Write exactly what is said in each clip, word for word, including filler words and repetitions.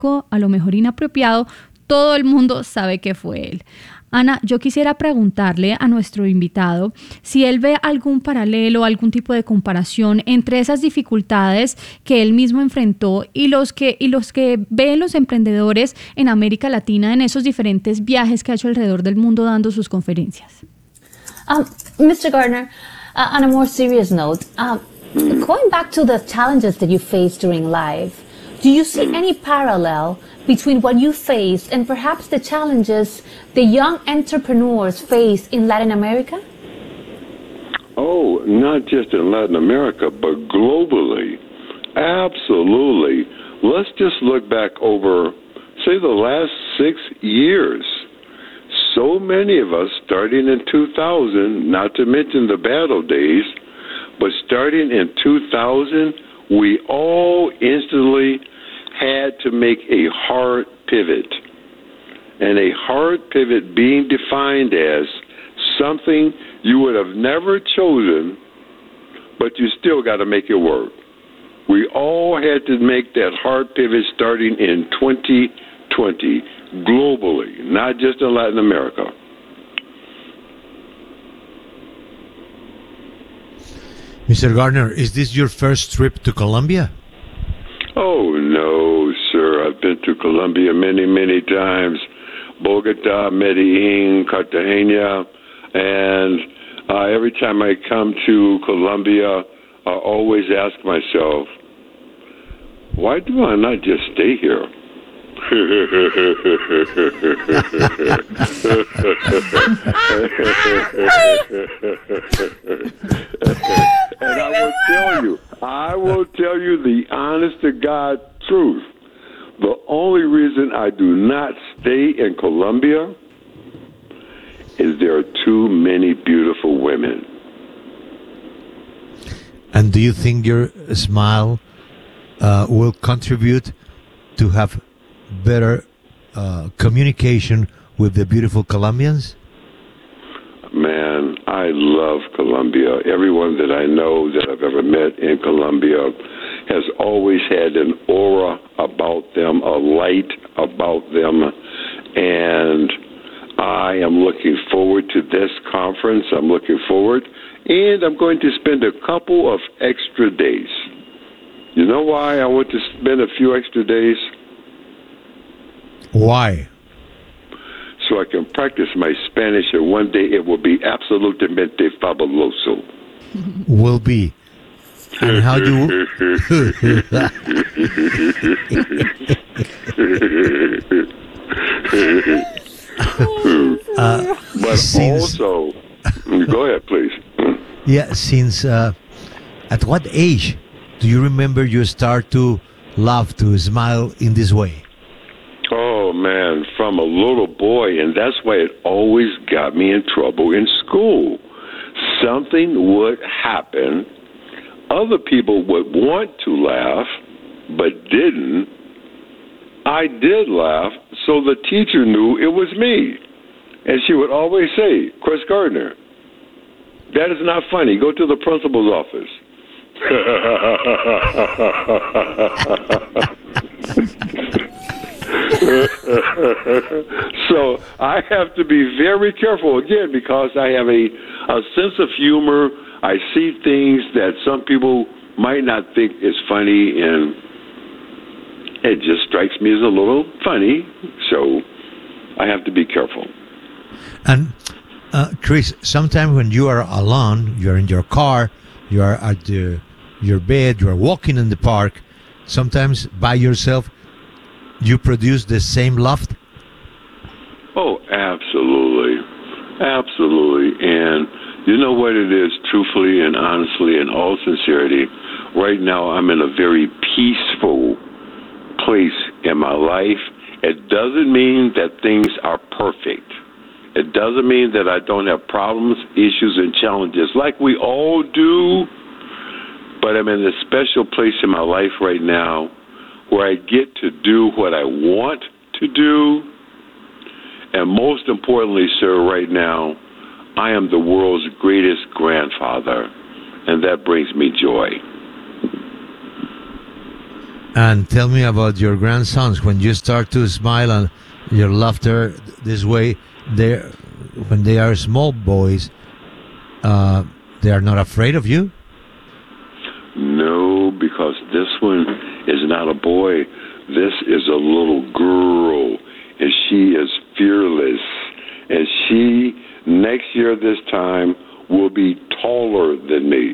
a lo mejor inapropiado, todo el mundo sabe que fue él. Ana, yo quisiera preguntarle a nuestro invitado si él ve algún paralelo, algún tipo de comparación entre esas dificultades que él mismo enfrentó y los que, y los que ven los emprendedores en América Latina en esos diferentes viajes que ha hecho alrededor del mundo dando sus conferencias. Um, mister Gardner, uh, on a more serious note, uh, going back to the challenges that you faced during life, do you see any parallel between what you faced and perhaps the challenges the young entrepreneurs face in Latin America? Oh, not just in Latin America, but globally. Absolutely. Let's just look back over, say, the last six years. So many of us, starting in two thousand, not to mention the battle days, but starting in two thousand, we all instantly had to make a hard pivot. And a hard pivot being defined as something you would have never chosen, but you still got to make it work. We all had to make that hard pivot starting in twenty twenty, globally, not just in Latin America. Mister Gardner, is this your first trip to Colombia? Oh, no, sir. I've been to Colombia many, many times. Bogota, Medellin, Cartagena, and uh, every time I come to Colombia, I always ask myself, why do I not just stay here? And I will tell you, I will tell you the honest to God truth. The only reason I do not stay in Colombia is there are too many beautiful women. And do you think your smile uh, will contribute to have better uh, communication with the beautiful Colombians? Man, I love Colombia. Everyone that I know that I've ever met in Colombia has always had an aura about them, a light about them, and I am looking forward to this conference. I'm looking forward, and I'm going to spend a couple of extra days. You know why I want to spend a few extra days? Why? So I can practice my Spanish, and one day it will be absolutamente fabuloso. Will be. And how do uh, but since, also, go ahead, please. Yeah, since uh, at what age do you remember you start to laugh, to smile in this way? Oh, man, from a little boy, and that's why it always got me in trouble in school. Something would happen. Other people would want to laugh, but didn't. I did laugh, so the teacher knew it was me. And she would always say, Chris Gardner, that is not funny. Go to the principal's office. So I have to be very careful, again, because I have a, a sense of humor. I see things that some people might not think is funny, and it just strikes me as a little funny. So I have to be careful. And uh, Chris, sometimes when you are alone, you're in your car, you are at the, your bed, you are walking in the park, sometimes by yourself, you produce the same laugh? Oh, absolutely. Absolutely. And you know what it is, truthfully and honestly, in all sincerity, right now I'm in a very peaceful place in my life. It doesn't mean that things are perfect. It doesn't mean that I don't have problems, issues, and challenges like we all do. But I'm in a special place in my life right now where I get to do what I want to do. And most importantly, sir, right now, I am the world's greatest grandfather, and that brings me joy. And tell me about your grandsons. When you start to smile and your laughter this way, they, when they are small boys, uh, they are not afraid of you? No, because this one is not a boy. This is a little girl, and she is fearless. And she, next year this time, will be taller than me.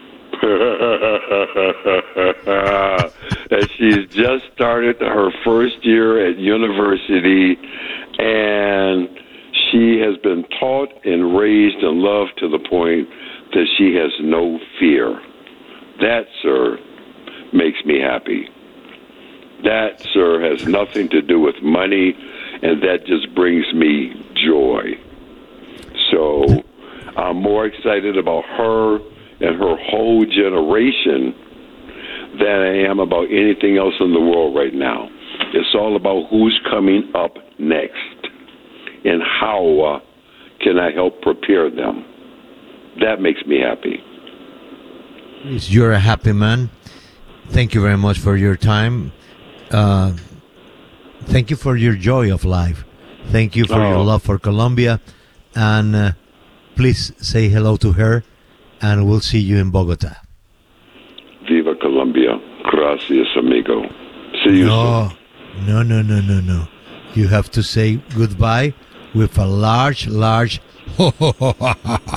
And she's just started her first year at university, and she has been taught and raised and loved to the point that she has no fear. That, sir, makes me happy. That, sir, has nothing to do with money, and that just brings me joy. So I'm more excited about her and her whole generation than I am about anything else in the world right now. It's all about who's coming up next and how uh, can I help prepare them. That makes me happy. You're a happy man. Thank you very much for your time. Uh, thank you for your joy of life. Thank you for Oh. your love for Colombia. And uh, please say hello to her. And we'll see you in Bogota. Viva Colombia. Gracias, amigo. See you No, no, no, no, no, no. You have to say goodbye with a large, large ho ho ho ha ha ha.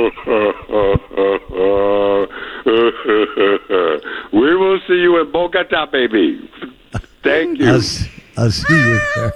soon. We will see you in Bogota, baby. Thank you. I'll, s- I'll see you there.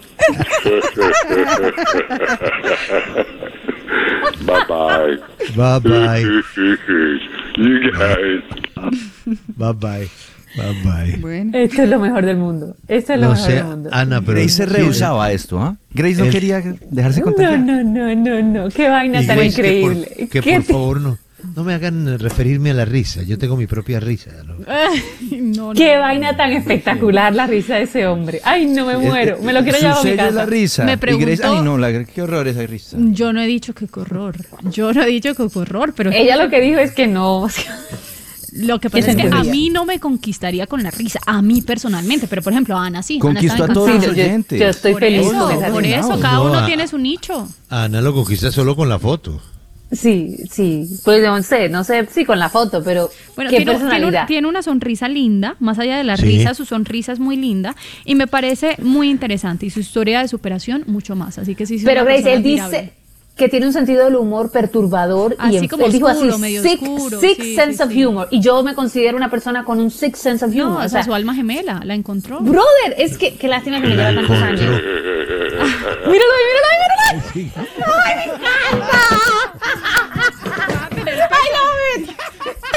Bye-bye. Bye bye. You guys. Bye bye. Bye bye. Bueno. Esto es lo mejor del mundo. Esto es lo No mejor sé, del mundo. Ana, pero. Grace se rehusaba a esto, ¿ah? Grace no El- quería dejarse No, contagiar. no, no, no, no. Qué vaina Y tan Grace, que por- increíble. Que ¿Qué por te- favor no, no me hagan referirme a la risa. Yo tengo mi propia risa. ¿no? No, no. Qué vaina tan espectacular la risa de ese hombre. Ay, no me muero. Me lo quiero Su llevar a mi sello es casa. la risa. Me Y Grace, preguntó- ay no, la, qué horror esa risa. Yo no he dicho que qué horror. Yo no he dicho que qué horror, pero Ella lo que dijo es que no. o sea, lo que pasa ¿Qué es que a sentiría? mí no me conquistaría con la risa, a mí personalmente, pero por ejemplo a Ana sí. Ana Conquistó está a todos encantada. los yo, yo- oyentes. yo estoy Por feliz eso, con esa por risa. eso, cada No, uno a- tiene su nicho. Ana lo conquista solo con la foto. Sí, sí. Pues no sé, no sé, sí, con la foto, pero Bueno, qué tiene, tiene, personalidad. tiene una sonrisa linda, más allá de la Sí. risa, su sonrisa es muy linda y me parece muy interesante y su historia de superación mucho más. Así que sí, sí, Pero una Grace, persona él dice admirable. que tiene un sentido del humor perturbador Así y en- como él dijo oscuro, así, medio sick, oscuro, sick sí, sense sí, of sí. humor. Y yo me considero una persona con un sick sense of humor. No, o esa sea, es su alma gemela, la encontró. brother, es que qué lástima que me lleva tantos años. Encontró. Míralo ahí, míralo ahí, míralo ahí. ¡Ay, me encanta! ¡I love it!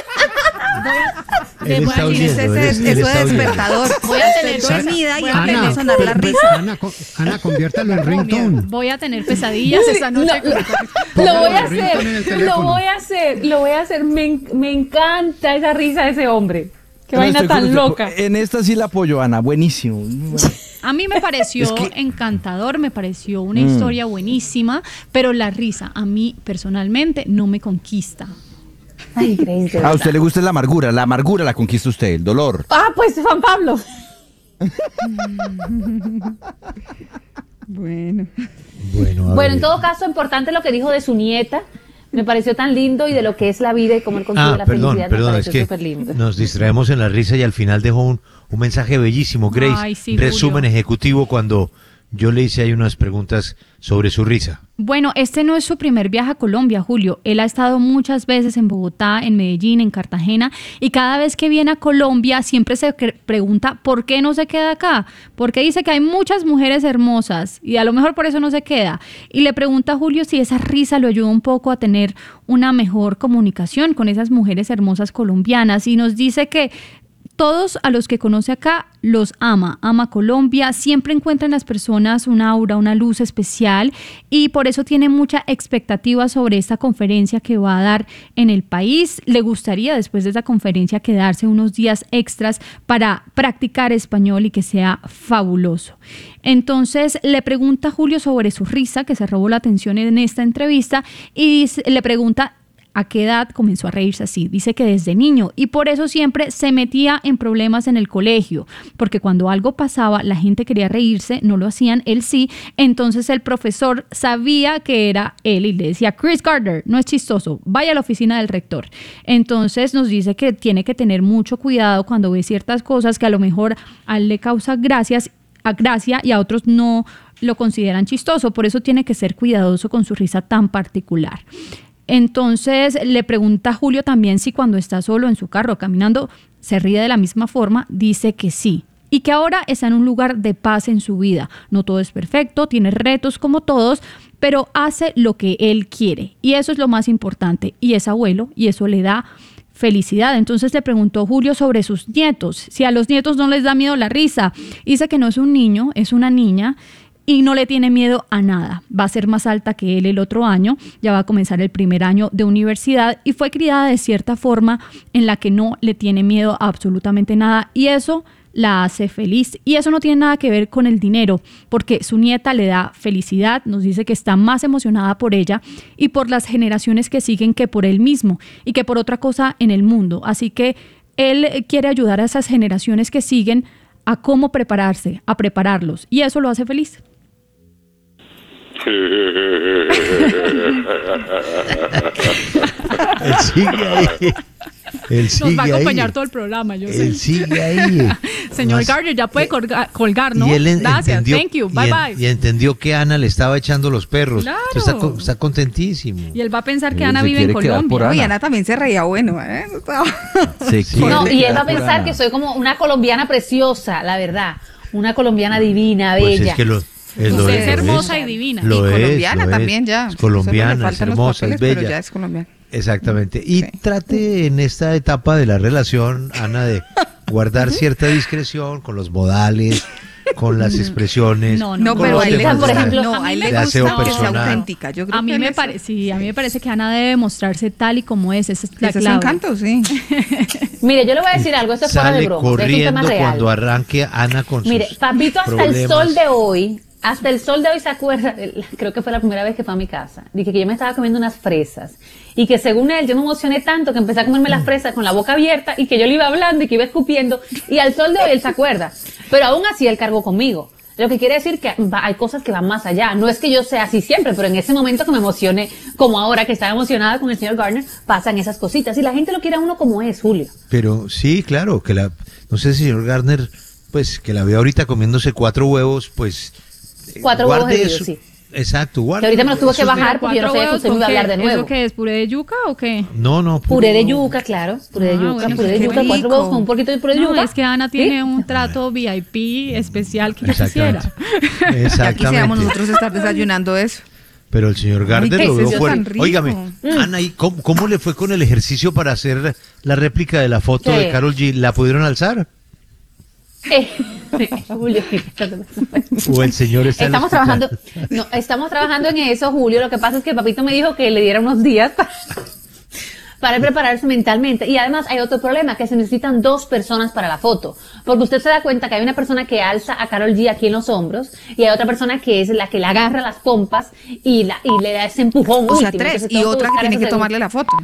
Él está decir, oyendo, Ese él es, es- él eso está es oyendo. despertador. Voy a tener Estoy dormida y voy a empieza a tener- sonar la pero- risa. Ana, co- Ana, conviértalo en ringtone. Voy a tener pesadillas esta No, noche. lo, Póngalo lo voy a de ringtone en el hacer, lo teléfono. voy a hacer, lo voy a hacer. Me, en- me encanta esa risa de ese hombre. Qué No, vaina estoy con tan usted. loca. En esta sí la apoyo, Ana. Buenísimo. Muy bueno. A mí me pareció Es que- encantador, me pareció una Mm. historia buenísima, pero la risa a mí personalmente no me conquista. Ay, Grace, de A verdad. usted le gusta la amargura. La amargura la conquista usted, el dolor. Ah, pues Juan Pablo. Bueno. Bueno, a Bueno, en ver. todo caso, importante lo que dijo de su nieta. Me pareció tan lindo y de lo que es la vida y cómo él consigue Ah, la perdón, felicidad. perdón, me es pareció que súper lindo. nos distraemos en la risa y al final dejó un, un mensaje bellísimo. Grace, Ay, sí, resumen Julio. ejecutivo cuando yo le hice ahí unas preguntas sobre su risa. Bueno, este no es su primer viaje a Colombia, Julio. Él ha estado muchas veces en Bogotá, en Medellín, en Cartagena, y cada vez que viene a Colombia siempre se cre- pregunta por qué no se queda acá, porque dice que hay muchas mujeres hermosas y a lo mejor por eso no se queda. Y le pregunta a Julio si esa risa lo ayuda un poco a tener una mejor comunicación con esas mujeres hermosas colombianas, y nos dice que todos a los que conoce acá los ama, ama Colombia, siempre encuentra en las personas un aura, una luz especial, y por eso tiene mucha expectativa sobre esta conferencia que va a dar en el país. Le gustaría después de esa conferencia quedarse unos días extras para practicar español y que sea fabuloso. Entonces le pregunta a Julio sobre su risa, que se robó la atención en esta entrevista, y dice- le pregunta ¿A qué edad comenzó a reírse así? Dice que desde niño, y por eso siempre se metía en problemas en el colegio, porque cuando algo pasaba, la gente quería reírse, no lo hacían, él sí, entonces el profesor sabía que era él y le decía, Chris Gardner, no es chistoso, vaya a la oficina del rector. Entonces nos dice que tiene que tener mucho cuidado cuando ve ciertas cosas que a lo mejor a él le causa gracias, a gracia y a otros no lo consideran chistoso, por eso tiene que ser cuidadoso con su risa tan particular. Entonces le pregunta a Julio también si cuando está solo en su carro caminando se ríe de la misma forma, dice que sí. Y que ahora está en un lugar de paz en su vida. No todo es perfecto, tiene retos como todos, pero hace lo que él quiere. Y eso es lo más importante. Y es abuelo y eso le da felicidad. Entonces le preguntó Julio sobre sus nietos, si a los nietos no les da miedo la risa. Dice que no es un niño, es una niña. Y no le tiene miedo a nada. Va a ser más alta que él el otro año, ya va a comenzar el primer año de universidad y fue criada de cierta forma en la que no le tiene miedo a absolutamente nada y eso la hace feliz. Y eso no tiene nada que ver con el dinero, porque su nieta le da felicidad, nos dice que está más emocionada por ella y por las generaciones que siguen que por él mismo y que por otra cosa en el mundo. Así que él quiere ayudar a esas generaciones que siguen a cómo prepararse, a prepararlos y eso lo hace feliz. Él sigue ahí. Él sigue Nos va a acompañar ahí. todo el programa, yo Él sé. sigue ahí. Señor Más- Gardner, ya puede colgar, colgar, ¿no? Y él en- Gracias, entendió, thank you, y bye en- bye. Y entendió que Ana le estaba echando los perros. Claro. Entonces Está, co- está contentísimo. Y él va a pensar que Él Ana se vive en quiere quedar por Colombia. Ana. Y Ana también se reía, bueno, ¿eh? Se Sí. quiere No, y él quedar va a por pensar Ana. que soy como una colombiana preciosa, la verdad. Una colombiana divina, Pues bella. es que lo, es, Usted lo es lo hermosa y divina. Lo y es, colombiana lo es. también ya. Es colombiana, Solo le es faltan los hermosa, es papeles, pero bella. ya es colombiana. Exactamente. Y Sí. trate en esta etapa de la relación, Ana, de guardar cierta discreción con los modales, con las expresiones. No, No, con pero los a él le temas por de- gusta, ejemplo, no, a a él mí le de me aseo gusta que sea personal. auténtica. Yo creo A mí que me él parece, es- sí, a mí me parece que Ana debe mostrarse tal y como es. Esa es la ese es su clave. encanto, sí. Mire, yo le voy a decir algo, esto es fuera de Sale broma, es un corriendo tema real. cuando arranque Ana con Mire, sus papito, hasta problemas. el sol de hoy, hasta el sol de hoy se acuerda, el- creo que fue la primera vez que fue a mi casa, dije que yo me estaba comiendo unas fresas y que según él yo me emocioné tanto que empecé a comerme las fresas con la boca abierta y que yo le iba hablando y que iba escupiendo y al sol de hoy él se acuerda, pero aún así él cargó conmigo. Lo que quiere decir que va- hay cosas que van más allá. No es que yo sea así siempre, pero en ese momento que me emocioné, como ahora que estaba emocionada con el señor Gardner, pasan esas cositas. Y la gente lo quiere a uno como es, Julio. Pero sí, claro, que la, no sé si el señor Gardner, pues que la ve ahorita comiéndose cuatro huevos, pues eh, Cuatro huevos guarde hervidos, eso. sí. Exacto, guarde. Que ahorita me los tuvo que esos de- bajar porque yo no ¿Cuatro sabía que huevos usted me con iba a qué? hablar de nuevo. ¿Eso qué es? ¿Puré de yuca o qué? No, no. puro- Puré de yuca, claro. Puré de Ah, yuca, bueno, puré de qué yuca, cuatro rico. huevos con un poquito de puré de No, yuca. es que Ana ¿Sí? tiene un trato V I P especial que yo Exactamente. quisiera. Ya quisiéramos Exactamente. nosotros estar desayunando eso. Pero el señor Gardner ¿qué lo es veo eso fuerte. tan rico? Óigame, Ana, ¿y cómo, cómo le fue con el ejercicio para hacer la réplica de la foto ¿Qué? de Karol G? ¿La pudieron alzar? Eh, Julio, ¿O el señor está en el estamos hospital? trabajando, no, estamos trabajando en eso, Julio. Lo que pasa es que papito me dijo que le diera unos días para, para prepararse mentalmente. Y además hay otro problema, que se necesitan dos personas para la foto. Porque usted se da cuenta que hay una persona que alza a Karol G aquí en los hombros y hay otra persona que es la que le agarra las pompas y, la, y le da ese empujón O sea, último. tres. Entonces, Y tengo otra que buscar tiene esa que segunda. tomarle la foto.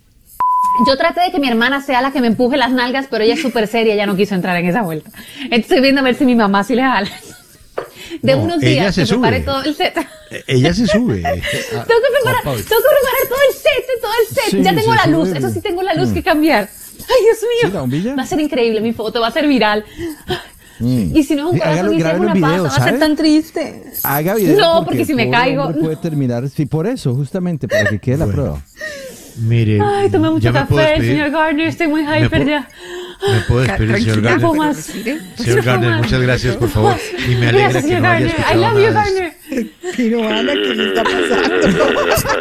Yo traté de que mi hermana sea la que me empuje las nalgas, pero ella es súper seria, ella no quiso entrar en esa vuelta. Estoy viendo a ver si mi mamá sí le jala. De No, unos ella días se que prepare sube. todo el set. Eh, Ella se sube. Tengo que preparar, tengo que preparar todo el set, todo el set. Sí, ya tengo se la luz, sube. eso sí tengo la luz que cambiar. Ay, Dios mío. Sí, la bombilla. Va a ser increíble mi foto, va a ser viral. Mm. Y si no es un Sí, hágalo, corazón y si es grábelo una en pasa, video, va a ser ¿sabe? tan triste. Haga video. No, porque si me el pobre caigo, hombre no. puede terminar, sí, por eso, justamente, para que quede la Bueno. prueba. Mire, Ay, tomé mucho ya me puedo café, despedir. señor Gardner, estoy muy Me hyper puedo- ya. Me puedo despedir, señor Tranquila, No puedo Gardner. más. respire. Señor No puedo Gardner, más. muchas gracias, por favor. Y me alegra Gracias, que señor no haya Gardner. I escuchado love nada you, de esto. Gardner. Pero Ana, ¿qué le está pasando?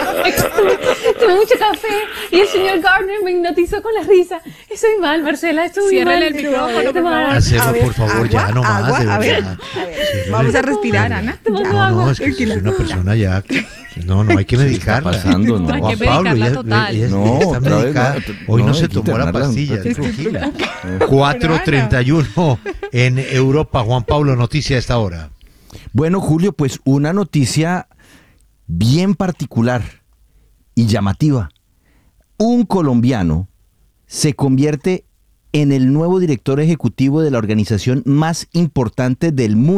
Tomé mucho café y el señor Gardner me hipnotizó con la risa. Estoy mal, Marcela, estoy muy Ciérrele mal. el micrófono, Estoy por mal. favor. Hacelo, A ver, por favor, ya agua, no más, agua, de a ver, verdad. a ver, Ciérrele. vamos a respirar, Ana. Tomando No, agua. no, es que es una persona ya. No, no, hay que medicarla. está pasando? No. Hay Juan que Pablo, medicarla ella, total. ella- ella No, está otra vez, medicada. no, Hoy no, no, se hay que tomó la internarla un pastilla, ratito. tranquila. cuatro treinta y uno en Europa. Juan Pablo, noticia a esta hora. Bueno, Julio, pues una noticia bien particular y llamativa. un colombiano se convierte en el nuevo director ejecutivo de la organización más importante del mundo.